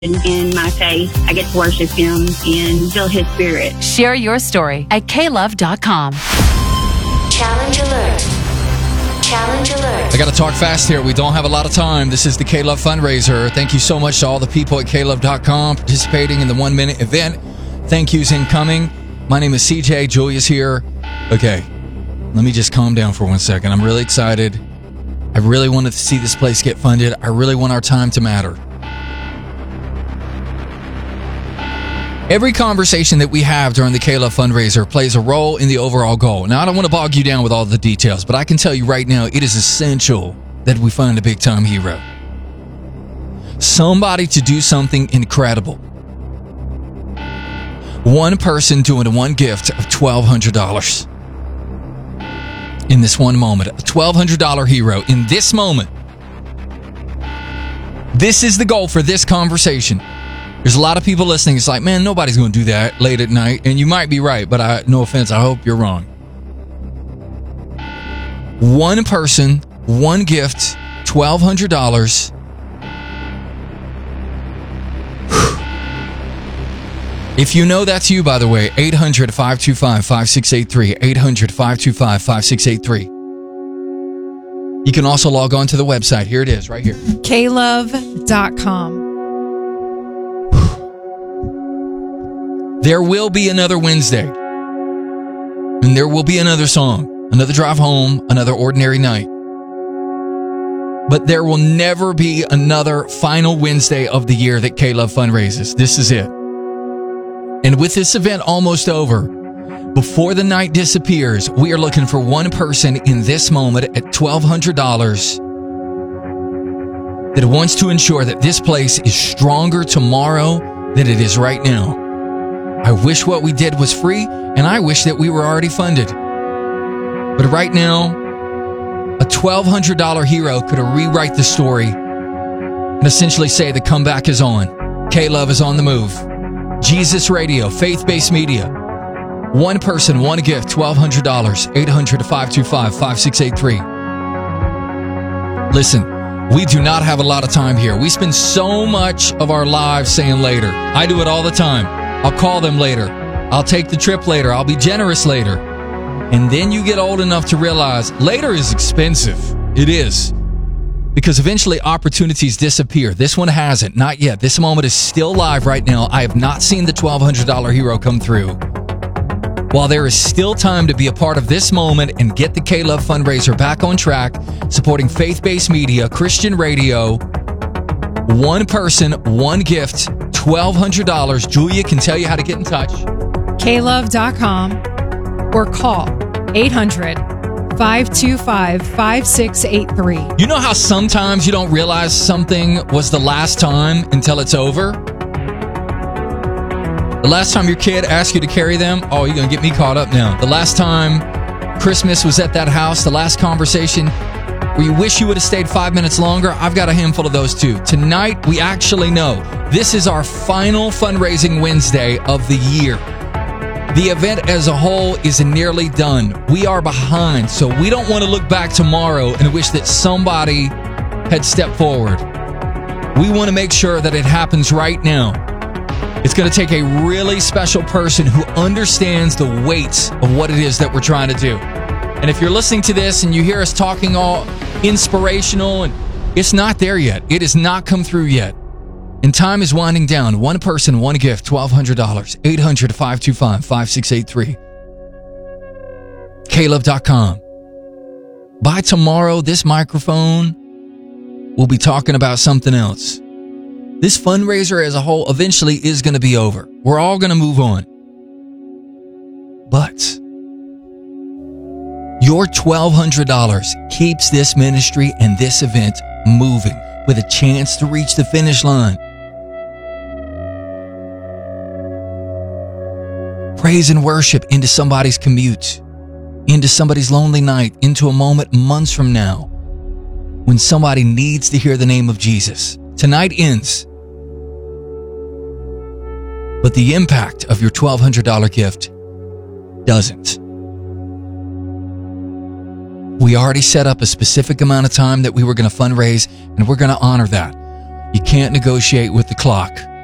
in my faith. I get to worship him and feel his spirit. Share your story at klove.com. Challenge alert. Challenge alert. I got to talk fast here. We don't have a lot of time. This is the K-Love fundraiser. Thank you so much to all the people at klove.com participating in the 1 minute event. Thank yous incoming. My name is CJ. Julia's here. Okay, let me just calm down for 1 second. I'm really excited. I really wanted to see this place get funded. I really want our time to matter. Every conversation that we have during the K-Love fundraiser plays a role in the overall goal. Now, I don't want to bog you down with all the details, but I can tell you right now, it is essential that we find a big-time hero. Somebody to do something incredible. One person doing one gift of $1,200. In this one moment, a $1,200 hero in this moment. This is the goal for this conversation. There's a lot of people listening. It's like, man, nobody's going to do that late at night. And you might be right, but no offense, I hope you're wrong. One person, one gift, $1,200. If you know that's you, by the way, 800-525-5683, 800-525-5683. You can also log on to the website. Here it is, right here. klove.com. There will be another Wednesday. And there will be another song, another drive home, another ordinary night. But there will never be another final Wednesday of the year that K-Love fundraises. This is it. And with this event almost over, before the night disappears, we are looking for one person in this moment at $1,200 that wants to ensure that this place is stronger tomorrow than it is right now. I wish what we did was free, and I wish that we were already funded. But right now, a $1,200 hero could rewrite the story and essentially say the comeback is on. K-Love is on the move. Jesus Radio, faith-based media. One person, one gift, $1,200, 800-525-5683. Listen, we do not have a lot of time here. We spend so much of our lives saying later. I do it all the time. I'll call them later. I'll take the trip later. I'll be generous later. And then you get old enough to realize later is expensive. It is. Because eventually opportunities disappear. This one hasn't. Not yet. This moment is still live right now. I have not seen the $1,200 hero come through. While there is still time to be a part of this moment and get the K-Love fundraiser back on track, supporting faith-based media, Christian radio, one person, one gift, $1,200. Julia can tell you how to get in touch. klove.com or call 800-525-5683. You know how sometimes you don't realize something was the last time until it's over? The last time your kid asked you to carry them, oh, you're going to get me caught up now. The last time Christmas was at that house, the last conversation where you wish you would have stayed 5 minutes longer, I've got a handful of those too. Tonight, we actually know this is our final fundraising Wednesday of the year. The event as a whole is nearly done. We are behind, so we don't want to look back tomorrow and wish that somebody had stepped forward. We want to make sure that it happens right now. It's going to take a really special person who understands the weight of what it is that we're trying to do. And if you're listening to this and you hear us talking all inspirational, and it's not there yet. It has not come through yet. And time is winding down. One person, one gift, $1,200, 800-525-5683. klove.com. By tomorrow, this microphone will be talking about something else. This fundraiser as a whole eventually is going to be over. We're all going to move on. But your $1,200 keeps this ministry and this event moving with a chance to reach the finish line. Praise and worship into somebody's commute, into somebody's lonely night, into a moment months from now when somebody needs to hear the name of Jesus. Tonight ends. But the impact of your $1,200 gift doesn't. We already set up a specific amount of time that we were going to fundraise, and we're going to honor that. You can't negotiate with the clock.